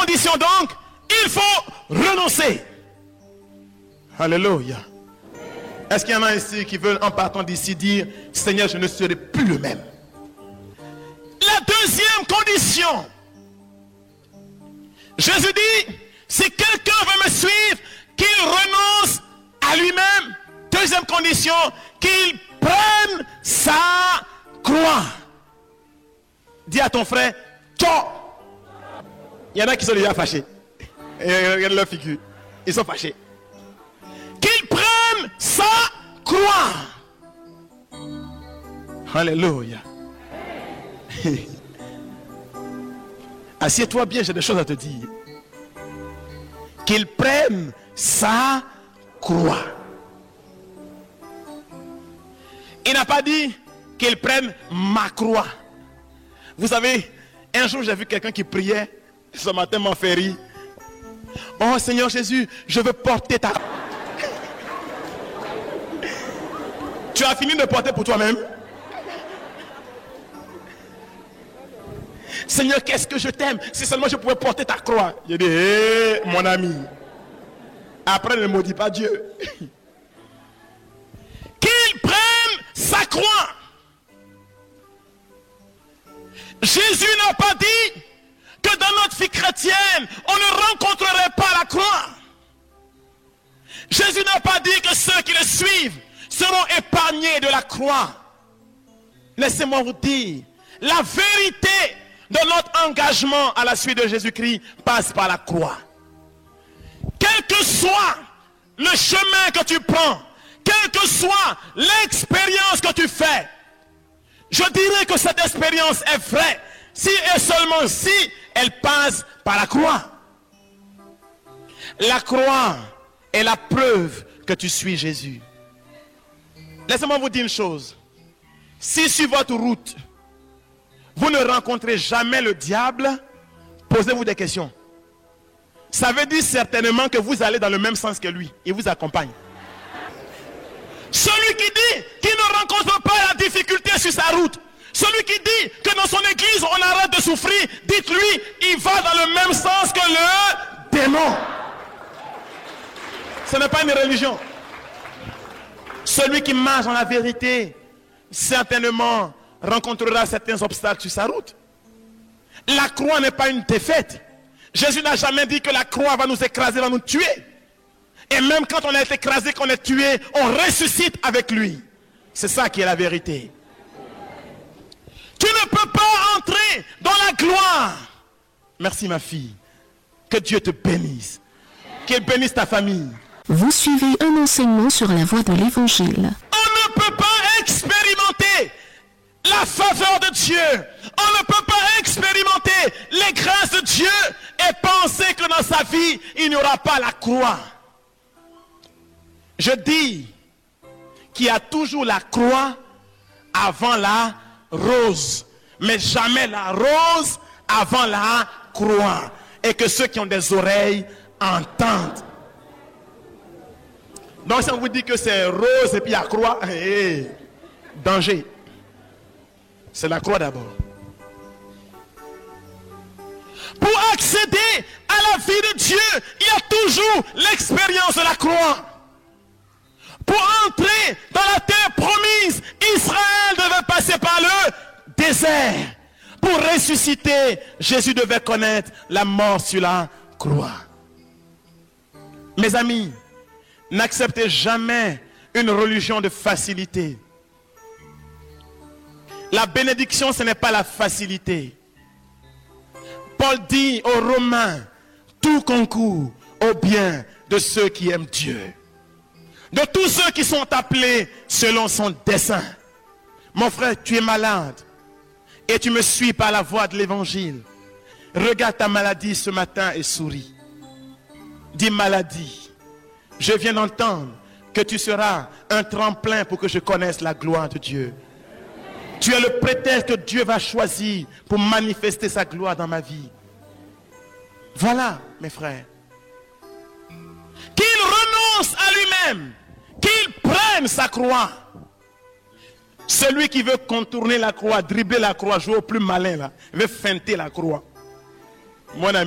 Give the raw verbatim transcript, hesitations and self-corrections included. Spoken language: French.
condition donc, il faut renoncer. Alléluia. Est-ce qu'il y en a ici qui veulent en partant d'ici dire, Seigneur, je ne serai plus le même? La deuxième condition, Jésus dit, si quelqu'un veut me suivre, qu'il renonce à lui-même. Deuxième condition, qu'il prenne sa croix. Dis à ton frère, tchao. Il y en a qui sont déjà fâchés. Et regarde leur figure. Ils sont fâchés. Qu'il prenne sa croix. Alléluia. Assieds-toi bien, j'ai des choses à te dire. Qu'il prenne sa croix. Il n'a pas dit qu'il prenne ma croix. Vous savez, un jour j'ai vu quelqu'un qui priait. Ce matin m'a fait rire. Oh Seigneur Jésus, je veux porter ta... Tu as fini de porter pour toi-même? Seigneur, qu'est-ce que je t'aime. Si seulement je pouvais porter ta croix. Il dit, hé, mon ami. Après, ne maudis pas Dieu. Qu'il prenne sa croix. Jésus n'a pas dit que dans notre vie chrétienne, on ne rencontrerait pas la croix. Jésus n'a pas dit que ceux qui le suivent seront épargnés de la croix. Laissez-moi vous dire, la vérité de notre engagement à la suite de Jésus-Christ passe par la croix. Quel que soit le chemin que tu prends, quelle que soit l'expérience que tu fais, je dirais que cette expérience est vraie si et seulement si elle passe par la croix. La croix est la preuve que tu suis Jésus. Laissez-moi vous dire une chose. Si sur votre route, vous ne rencontrez jamais le diable, posez-vous des questions. Ça veut dire certainement que vous allez dans le même sens que lui. Il vous accompagne. Celui qui dit qu'il ne rencontre pas la difficulté sur sa route, celui qui dit que dans son église on arrête de souffrir, dites-lui, il va dans le même sens que le démon. Ce n'est pas une religion. Celui qui marche dans la vérité, certainement rencontrera certains obstacles sur sa route. La croix n'est pas une défaite. Jésus n'a jamais dit que la croix va nous écraser, va nous tuer. Et même quand on est écrasé, qu'on est tué, on ressuscite avec lui. C'est ça qui est la vérité. Tu ne peux pas entrer dans la gloire. Merci ma fille. Que Dieu te bénisse. Qu'il bénisse ta famille. Vous suivez un enseignement sur la voie de l'évangile. On ne peut pas expérimenter la faveur de Dieu. On ne peut pas expérimenter les grâces de Dieu et penser que dans sa vie, il n'y aura pas la croix. Je dis qu'il y a toujours la croix avant la rose, mais jamais la rose avant la croix. Et que ceux qui ont des oreilles entendent. Donc si on vous dit que c'est rose et puis la croix, hey, danger. C'est la croix d'abord. Pour accéder à la vie de Dieu, il y a toujours l'expérience de la croix. Pour entrer dans la terre promise, Israël devait passer par le désert. Pour ressusciter, Jésus devait connaître la mort sur la croix. Mes amis, n'acceptez jamais une religion de facilité. La bénédiction, ce n'est pas la facilité. Paul dit aux Romains, tout concourt au bien de ceux qui aiment Dieu. De tous ceux qui sont appelés selon son dessein. Mon frère, tu es malade et tu me suis par la voie de l'évangile. Regarde ta maladie ce matin et souris. Dis maladie, je viens d'entendre que tu seras un tremplin pour que je connaisse la gloire de Dieu. Tu es le prétexte que Dieu va choisir pour manifester sa gloire dans ma vie. Voilà, mes frères. Qu'il renonce à lui-même, qu'il prenne sa croix. Celui qui veut contourner la croix, dribbler la croix, jouer au plus malin là, veut feinter la croix. Mon ami.